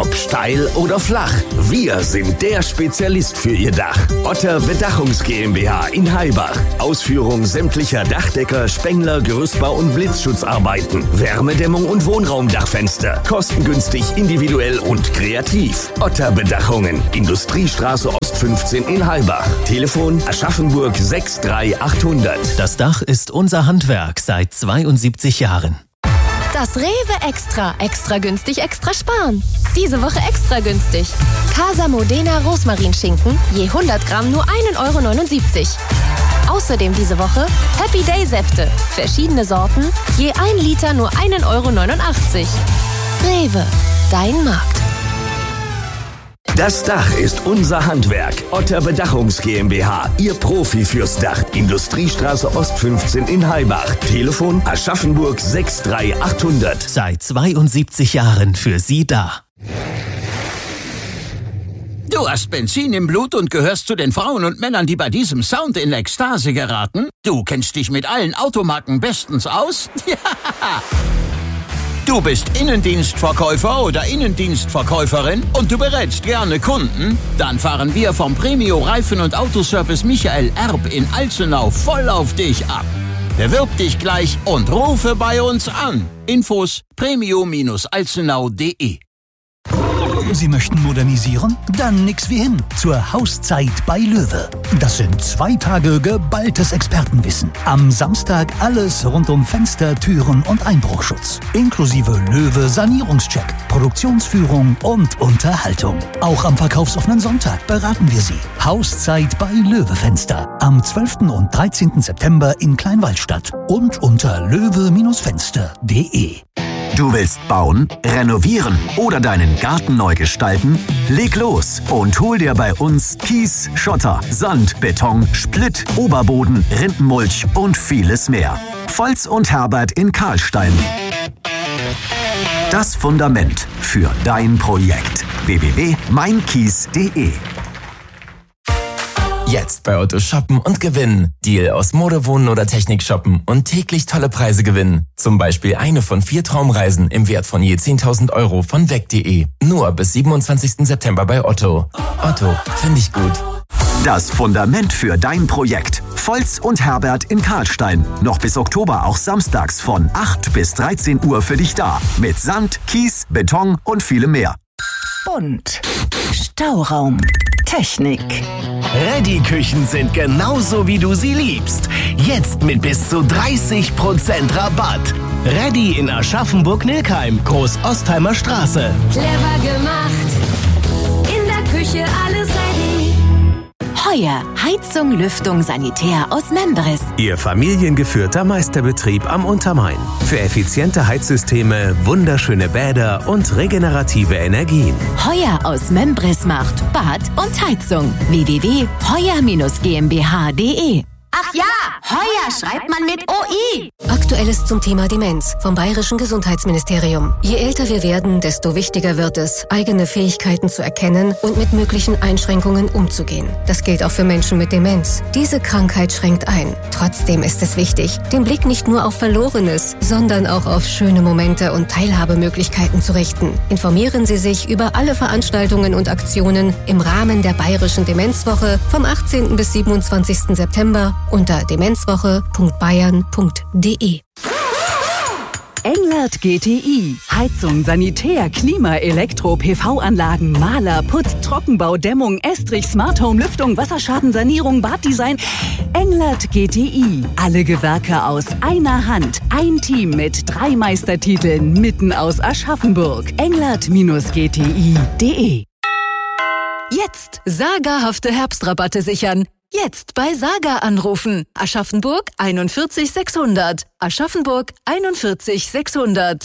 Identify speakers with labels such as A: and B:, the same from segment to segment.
A: Ob steil oder flach, wir sind der Spezialist für Ihr Dach. Otter Bedachungs GmbH in Heibach. Ausführung sämtlicher Dachdecker, Spengler, Gerüstbau und Blitzschutzarbeiten. Wärmedämmung und Wohnraumdachfenster. Kostengünstig, individuell und kreativ. Otter Bedachungen. Industriestraße Ost 15 in Heibach. Telefon Aschaffenburg 63800.
B: Das Dach ist unser Handwerk seit 72 Jahren.
C: Das Rewe Extra. Extra günstig, extra sparen. Diese Woche extra günstig. Casa Modena Rosmarinschinken je 100 Gramm nur 1,79 €. Außerdem diese Woche Happy Day Säfte. Verschiedene Sorten, je 1 Liter nur 1,89 €. Rewe, dein Markt.
A: Das Dach ist unser Handwerk. Otter Bedachungs GmbH. Ihr Profi fürs Dach. Industriestraße Ost 15 in Heibach. Telefon Aschaffenburg 63800.
B: Seit 72 Jahren für Sie da.
D: Du hast Benzin im Blut und gehörst zu den Frauen und Männern, die bei diesem Sound in Ekstase geraten? Du kennst dich mit allen Automarken bestens aus? Ja! Du bist Innendienstverkäufer oder Innendienstverkäuferin und du berätst gerne Kunden? Dann fahren wir vom Premio Reifen- und Autoservice Michael Erb in Alzenau voll auf dich ab. Bewirb dich gleich und rufe bei uns an. Infos premio-alzenau.de.
E: Sie möchten modernisieren? Dann nix wie hin zur Hauszeit bei Löwe. Das sind 2 Tage geballtes Expertenwissen. Am Samstag alles rund um Fenster, Türen und Einbruchschutz. Inklusive Löwe Sanierungscheck, Produktionsführung und Unterhaltung. Auch am verkaufsoffenen Sonntag beraten wir Sie. Hauszeit bei Löwe Fenster. Am 12. und 13. September in Kleinwaldstadt und unter löwe-fenster.de.
F: Du willst bauen, renovieren oder deinen Garten neu gestalten? Leg los und hol dir bei uns Kies, Schotter, Sand, Beton, Splitt, Oberboden, Rindenmulch und vieles mehr. Volz und Herbert in Karlstein. Das Fundament für dein Projekt. www.meinkies.de.
G: Jetzt bei Otto shoppen und gewinnen. Deal aus Mode, Wohnen oder Technik shoppen und täglich tolle Preise gewinnen. Zum Beispiel eine von 4 Traumreisen im Wert von je 10.000 € von weg.de. Nur bis 27. September bei Otto. Otto, finde ich gut.
F: Das Fundament für dein Projekt. Volz und Herbert in Karlstein. Noch bis Oktober auch samstags von 8 bis 13 Uhr für dich da. Mit Sand, Kies, Beton und vielem mehr.
H: Und Stauraum. Technik.
I: Ready-Küchen sind genauso, wie du sie liebst. Jetzt mit bis zu 30% Rabatt. Ready in Aschaffenburg-Nilkheim, Groß-Ostheimer Straße.
C: Clever gemacht. In der Küche alles ready.
J: Heuer. Heizung, Lüftung, Sanitär aus Membris.
K: Ihr familiengeführter Meisterbetrieb am Untermain. Für effiziente Heizsysteme, wunderschöne Bäder und regenerative Energien.
J: Heuer aus Membris macht Bad und Heizung. www.heuer-gmbh.de.
L: Ach ja, Heuer schreibt man mit OI.
M: Aktuelles zum Thema Demenz vom Bayerischen Gesundheitsministerium. Je älter wir werden, desto wichtiger wird es, eigene Fähigkeiten zu erkennen und mit möglichen Einschränkungen umzugehen. Das gilt auch für Menschen mit Demenz. Diese Krankheit schränkt ein. Trotzdem ist es wichtig, den Blick nicht nur auf Verlorenes, sondern auch auf schöne Momente und Teilhabemöglichkeiten zu richten. Informieren Sie sich über alle Veranstaltungen und Aktionen im Rahmen der Bayerischen Demenzwoche vom 18. bis 27. September unter demenzwoche.bayern.de.
H: Englert GTI. Heizung, Sanitär, Klima, Elektro, PV-Anlagen, Maler, Putz, Trockenbau, Dämmung, Estrich, Smart Home, Lüftung, Wasserschadensanierung, Baddesign. Englert GTI. Alle Gewerke aus einer Hand. Ein Team mit 3 Meistertiteln mitten aus Aschaffenburg. Englert-gti.de. Jetzt sagerhafte Herbstrabatte sichern. Jetzt bei Saga anrufen. Aschaffenburg 41 600. Aschaffenburg 41 600.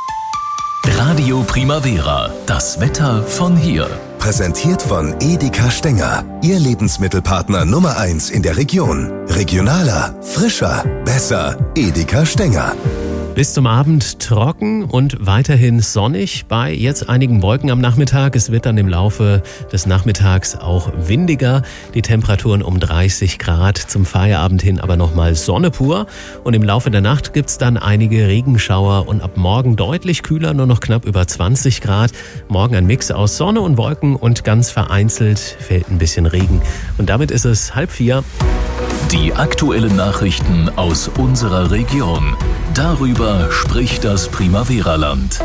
B: Radio Primavera. Das Wetter von hier.
N: Präsentiert von Edeka Stenger. Ihr Lebensmittelpartner Nummer 1 in der Region. Regionaler, frischer, besser. Edeka Stenger.
O: Bis zum Abend trocken und weiterhin sonnig bei jetzt einigen Wolken am Nachmittag. Es wird dann im Laufe des Nachmittags auch windiger. Die Temperaturen um 30 Grad, zum Feierabend hin aber nochmal Sonne pur. Und im Laufe der Nacht gibt es dann einige Regenschauer und ab morgen deutlich kühler, nur noch knapp über 20 Grad. Morgen ein Mix aus Sonne und Wolken und ganz vereinzelt fällt ein bisschen Regen. Und damit ist es 3:30.
P: Die aktuellen Nachrichten aus unserer Region. Darüber spricht das Primavera-Land.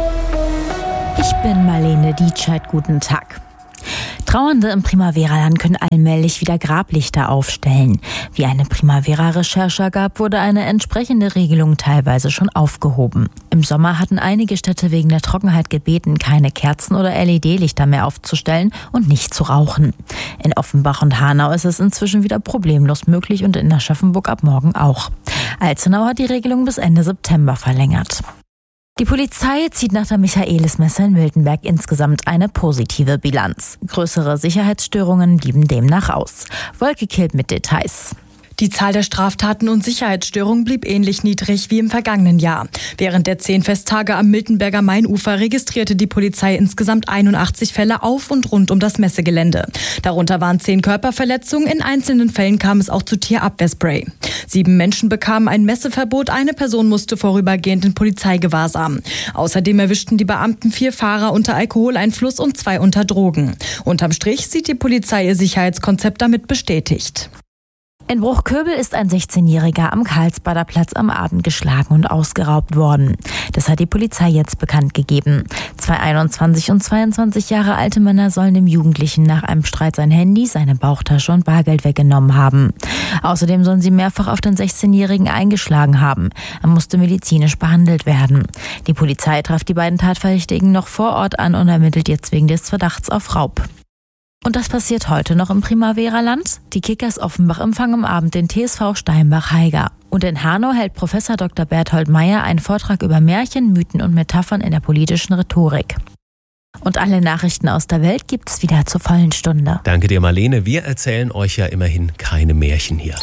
Q: Ich bin Marlene Dietscheid. Guten Tag. Trauernde im Primavera-Land können allmählich wieder Grablichter aufstellen. Wie eine Primavera-Recherche ergab, wurde eine entsprechende Regelung teilweise schon aufgehoben. Im Sommer hatten einige Städte wegen der Trockenheit gebeten, keine Kerzen oder LED-Lichter mehr aufzustellen und nicht zu rauchen. In Offenbach und Hanau ist es inzwischen wieder problemlos möglich und in Aschaffenburg ab morgen auch. Alzenau hat die Regelung bis Ende September verlängert. Die Polizei zieht nach der Michaelismesse in Miltenberg insgesamt eine positive Bilanz. Größere Sicherheitsstörungen blieben demnach aus. Wolke Kilp mit Details.
R: Die Zahl der Straftaten und Sicherheitsstörungen blieb ähnlich niedrig wie im vergangenen Jahr. Während der 10 Festtage am Miltenberger Mainufer registrierte die Polizei insgesamt 81 Fälle auf und rund um das Messegelände. Darunter waren 10 Körperverletzungen, in einzelnen Fällen kam es auch zu Tierabwehrspray. 7 Menschen bekamen ein Messeverbot, eine Person musste vorübergehend in Polizeigewahrsam. Außerdem erwischten die Beamten 4 Fahrer unter Alkoholeinfluss und 2 unter Drogen. Unterm Strich sieht die Polizei ihr Sicherheitskonzept damit bestätigt.
Q: In Bruchköbel ist ein 16-Jähriger am Karlsbader Platz am Abend geschlagen und ausgeraubt worden. Das hat die Polizei jetzt bekannt gegeben. 2 21 und 22 Jahre alte Männer sollen dem Jugendlichen nach einem Streit sein Handy, seine Bauchtasche und Bargeld weggenommen haben. Außerdem sollen sie mehrfach auf den 16-Jährigen eingeschlagen haben. Er musste medizinisch behandelt werden. Die Polizei traf die beiden Tatverdächtigen noch vor Ort an und ermittelt jetzt wegen des Verdachts auf Raub. Und das passiert heute noch im Primavera-Land. Die Kickers Offenbach empfangen am Abend den TSV Steinbach-Heiger. Und in Hanau hält Professor Dr. Berthold Meyer einen Vortrag über Märchen, Mythen und Metaphern in der politischen Rhetorik. Und alle Nachrichten aus der Welt gibt's wieder zur vollen Stunde.
O: Danke dir, Marlene. Wir erzählen euch ja immerhin keine Märchen hier.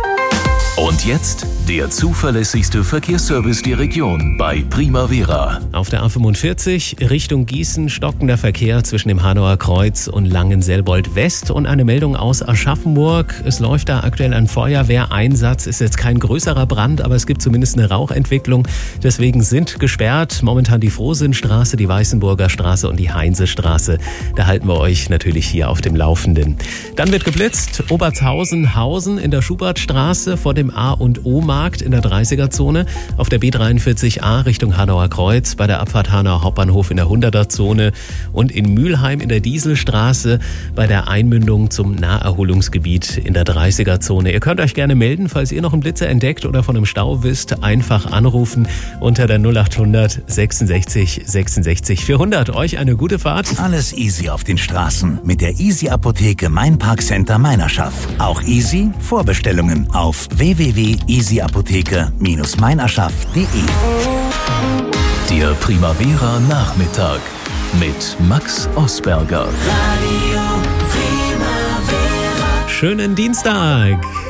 P: Und jetzt der zuverlässigste Verkehrsservice der Region bei Primavera.
O: Auf der A45 Richtung Gießen stockender Verkehr zwischen dem Hanauer Kreuz und Langenselbold West und eine Meldung aus Aschaffenburg. Es läuft da aktuell ein Feuerwehreinsatz. Ist jetzt kein größerer Brand, aber es gibt zumindest eine Rauchentwicklung. Deswegen sind gesperrt momentan die Frohsinnstraße, die Weißenburger Straße und die Heinzestraße. Da halten wir euch natürlich hier auf dem Laufenden. Dann wird geblitzt. Obertshausen-Hausen in der Schubertstraße vor dem A- und O-Markt in der 30er-Zone, auf der B43a Richtung Hanauer Kreuz, bei der Abfahrt Hanauer Hauptbahnhof in der 100er-Zone und in Mülheim in der Dieselstraße bei der Einmündung zum Naherholungsgebiet in der 30er-Zone. Ihr könnt euch gerne melden, falls ihr noch einen Blitzer entdeckt oder von einem Stau wisst, einfach anrufen unter der 0800 66 66 400. Euch eine gute Fahrt.
S: Alles easy auf den Straßen mit der Easy Apotheke Mainparkcenter Meinerschaft. Auch easy Vorbestellungen auf www.easyapotheke-meinerschaft.de.
P: Der Primavera Nachmittag mit Max Osberger.
O: Schönen Dienstag.